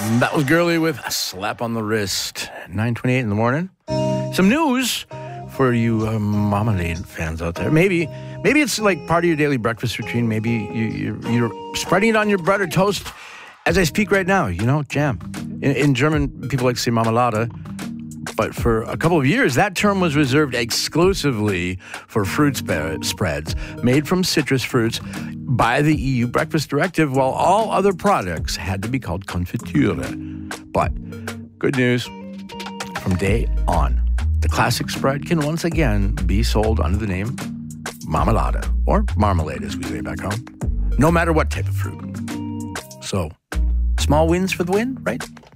That was Girly with a slap on the wrist. 9:28 in the morning. Some news for you Marmalade fans out there. Maybe it's like part of your daily breakfast routine. Maybe you're spreading it on your bread or toast as I speak right now. You know, jam. In German, people like to say Marmelade. But for a couple of years, that term was reserved exclusively for fruit spreads made from citrus fruits by the EU Breakfast Directive, while all other products had to be called confiture. But good news, from day on, the classic spread can once again be sold under the name Marmelade, or marmalade as we say back home, no matter what type of fruit. So, small wins for the win, right?